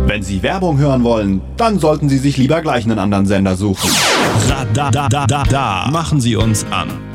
Wenn Sie Werbung hören wollen, dann sollten Sie sich lieber gleich einen anderen Sender suchen. Machen Sie uns an.